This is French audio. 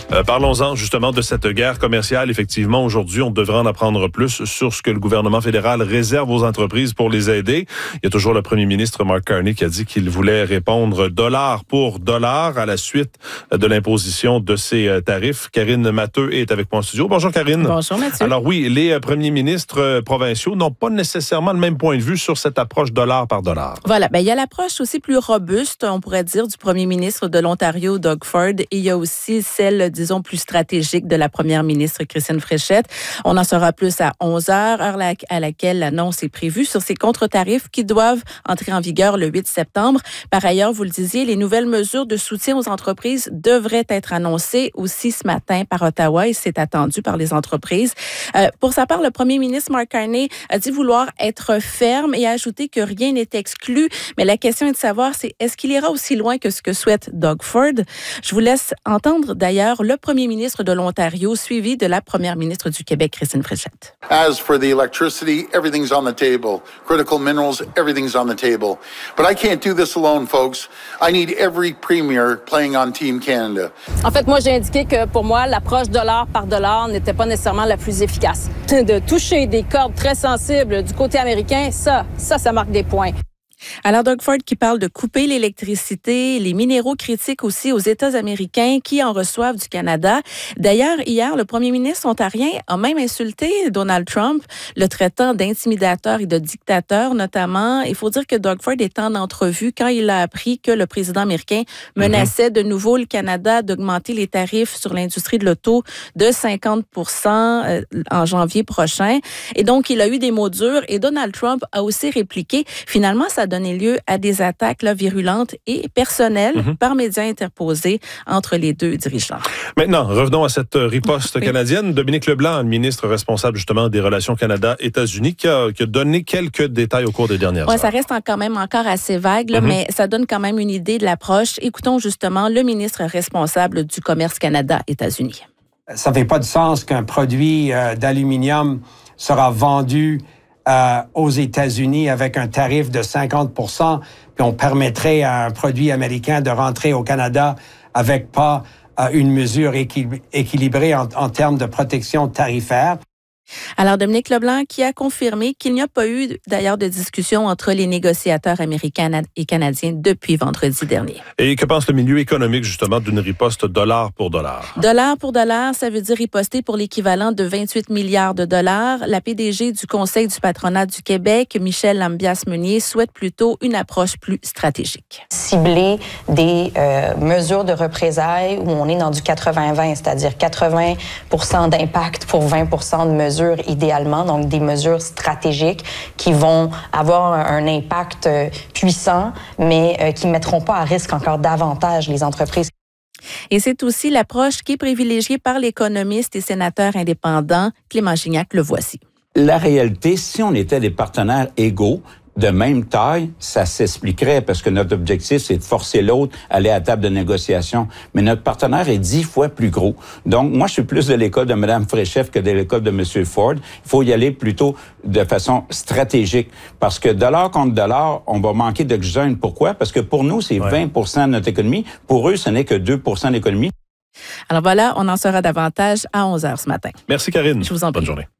Parlons-en justement de cette guerre commerciale. Effectivement, aujourd'hui, on devrait en apprendre plus sur ce que le gouvernement fédéral réserve aux entreprises pour les aider. Il y a toujours le premier ministre Mark Carney qui a dit qu'il voulait répondre dollar pour dollar à la suite de l'imposition de ces tarifs. Karine Matheux est avec moi en studio. Bonjour Karine. Bonjour Mathieu. Alors oui, les premiers ministres provinciaux n'ont pas nécessairement le même point de vue sur cette approche dollar par dollar. Voilà, il y a l'approche aussi plus robuste, on pourrait dire, du premier ministre de l'Ontario, Doug Ford, et il y a aussi celle, disons, plus stratégique de la première ministre, Christine Fréchette. On en saura plus à 11h, heure à laquelle l'annonce est prévue sur ces contre-tarifs qui doivent entrer en vigueur le 8 septembre. Par ailleurs, vous le disiez, les nouvelles mesures de soutien aux entreprises devraient être annoncées aussi ce matin par Ottawa et c'est attendu par les entreprises. Pour sa part, le premier ministre Mark Carney a dit vouloir être ferme et a ajouté que rien n'est exclu. Mais la question est de savoir, c'est est-ce qu'il ira aussi loin que ce que souhaite Doug Ford? Je vous laisse entendre d'ailleurs le premier ministre de l'Ontario, suivi de la première ministre du Québec, Christine Fréchette. As for the electricity, everything's on the table. Critical minerals, everything's on the table. But I can't do this alone, folks. I need every premier playing on Team Canada. En fait, moi, j'ai indiqué que pour moi, l'approche dollar par dollar n'était pas nécessairement la plus efficace. De toucher des cordes très sensibles du côté américain, ça marque des points. Alors, Doug Ford qui parle de couper l'électricité, les minéraux critiques aussi aux États américains qui en reçoivent du Canada. D'ailleurs, hier, le premier ministre ontarien a même insulté Donald Trump, le traitant d'intimidateur et de dictateur notamment. Il faut dire que Doug Ford est en entrevue quand il a appris que le président américain menaçait de nouveau le Canada d'augmenter les tarifs sur l'industrie de l'auto de 50% en janvier prochain. Et donc, il a eu des mots durs et Donald Trump a aussi répliqué. Finalement, ça a donné lieu à des attaques virulentes et personnelles par médias interposés entre les deux dirigeants. Maintenant, revenons à cette riposte canadienne. Dominique Leblanc, le ministre responsable justement des relations Canada-États-Unis, qui a donné quelques détails au cours des dernières heures. Ça reste quand même encore assez vague, là, mais ça donne quand même une idée de l'approche. Écoutons justement le ministre responsable du commerce Canada-États-Unis. Ça ne fait pas de sens qu'un produit d'aluminium sera vendu aux États-Unis avec un tarif de 50%, puis on permettrait à un produit américain de rentrer au Canada avec pas une mesure équilibrée en termes de protection tarifaire. Alors, Dominique Leblanc qui a confirmé qu'il n'y a pas eu d'ailleurs de discussion entre les négociateurs américains et canadiens depuis vendredi dernier. Et que pense le milieu économique justement d'une riposte dollar pour dollar? Dollar pour dollar, ça veut dire riposter pour l'équivalent de 28 milliards de dollars. La PDG du Conseil du patronat du Québec, Michèle Lambias-Meunier, souhaite plutôt une approche plus stratégique. Cibler des mesures de représailles où on est dans du 80-20, c'est-à-dire 80% d'impact pour 20% de mesures idéalement, donc des mesures stratégiques qui vont avoir un impact puissant, mais qui ne mettront pas à risque encore davantage les entreprises. Et c'est aussi l'approche qui est privilégiée par l'économiste et sénateur indépendant Clément Gignac. Le voici. La réalité, si on était des partenaires égaux, de même taille, ça s'expliquerait parce que notre objectif, c'est de forcer l'autre à aller à la table de négociation. Mais notre partenaire est 10 fois plus gros. Donc, moi, je suis plus de l'école de Mme Fréchette que de l'école de M. Ford. Il faut y aller plutôt de façon stratégique. Parce que dollar contre dollar, on va manquer d'oxygène. Pourquoi? Parce que pour nous, c'est 20% de notre économie. Pour eux, ce n'est que 2% de l'économie. Alors voilà, on en saura davantage à 11h ce matin. Merci Karine. Je vous en prie. Bonne journée.